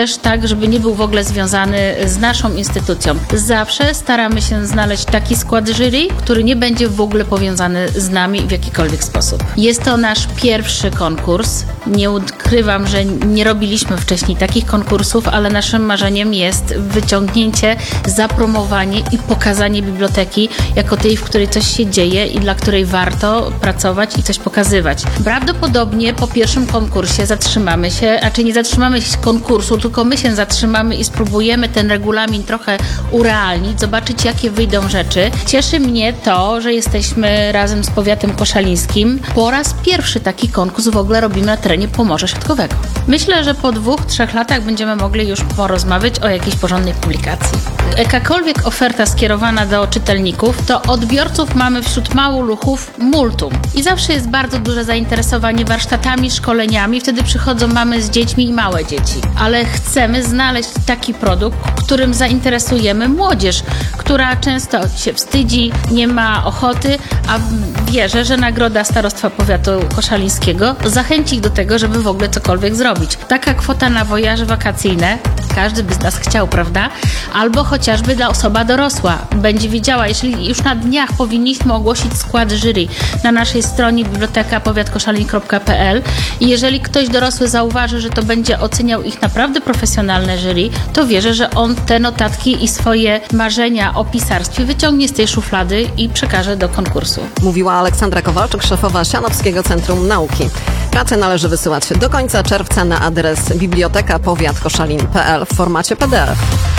też tak, żeby nie był w ogóle związany z naszą instytucją. Zawsze staramy się znaleźć taki skład jury, który nie będzie w ogóle powiązany z nami w jakikolwiek sposób. Jest to nasz pierwszy konkurs. Nie ukrywam, że nie robiliśmy wcześniej takich konkursów, ale naszym marzeniem jest wyciągnięcie, zapromowanie i pokazanie biblioteki jako tej, w której coś się dzieje i dla której warto pracować i coś pokazywać. Prawdopodobnie po pierwszym konkursie zatrzymamy się, nie zatrzymamy się konkursu, tylko my się zatrzymamy i spróbujemy ten regulamin trochę urealnić, zobaczyć, jakie wyjdą rzeczy. Cieszy mnie to, że jesteśmy razem z powiatem koszalińskim. Po raz pierwszy taki konkurs w ogóle robimy na terenie Pomorza Środkowego. Myślę, że po 2-3 latach będziemy mogli już porozmawiać o jakiejś porządnej publikacji. Jakakolwiek oferta skierowana do czytelników, to odbiorców mamy wśród maluchów multum. I zawsze jest bardzo duże zainteresowanie warsztatami, szkoleniami. Wtedy przychodzą mamy z dziećmi i małe dzieci. Ale chcemy znaleźć taki produkt, którym zainteresujemy młodzież, która często się wstydzi, nie ma ochoty, a wierzę, że nagroda Starostwa Powiatu Koszalińskiego zachęci ich do tego, żeby w ogóle cokolwiek zrobić. Taka kwota na wojaże wakacyjne, każdy by z nas chciał, prawda? Albo chociażby dla osoba dorosła. Będzie wiedziała, jeśli już na dniach powinniśmy ogłosić skład jury na naszej stronie bibliotekapowiatkoszalin.pl i jeżeli ktoś dorosły zauważy, że to będzie oceniał ich naprawdę profesjonalne jury, to wierzę, że on te notatki i swoje marzenia o pisarstwie wyciągnie z tej szuflady i przekaże do konkursu. Mówiła Aleksandra Kowalczyk, szefowa Sianowskiego Centrum Nauki. Pracę należy wysyłać do końca czerwca na adres bibliotekapowiatkoszalin.pl w formacie PDF.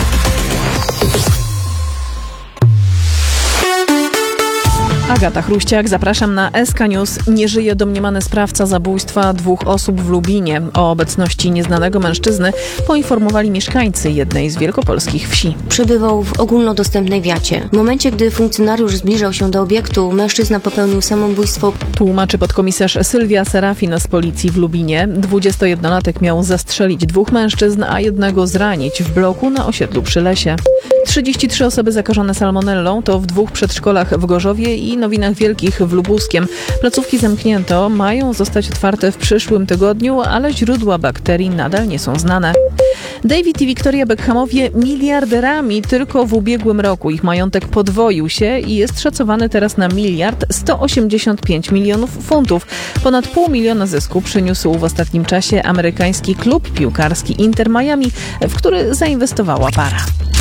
Agata Chruściak, zapraszam na SK News. Nie żyje domniemany sprawca zabójstwa 2 osób w Lubinie. O obecności nieznanego mężczyzny poinformowali mieszkańcy jednej z wielkopolskich wsi. Przebywał w ogólnodostępnej wiacie. W momencie, gdy funkcjonariusz zbliżał się do obiektu, mężczyzna popełnił samobójstwo. Tłumaczy podkomisarz Sylwia Serafin z policji w Lubinie. 21-latek miał zastrzelić 2 mężczyzn, a jednego zranić w bloku na osiedlu przy Lesie. 33 osoby zakażone salmonellą to w 2 przedszkolach w Gorzowie i Nowinach Wielkich w Lubuskiem. Placówki zamknięto, mają zostać otwarte w przyszłym tygodniu, ale źródła bakterii nadal nie są znane. David i Victoria Beckhamowie miliarderami tylko w ubiegłym roku. Ich majątek podwoił się i jest szacowany teraz na 1,185 milionów funtów. Ponad $500 000 zysku przyniósł w ostatnim czasie amerykański klub piłkarski Inter Miami, w który zainwestowała para.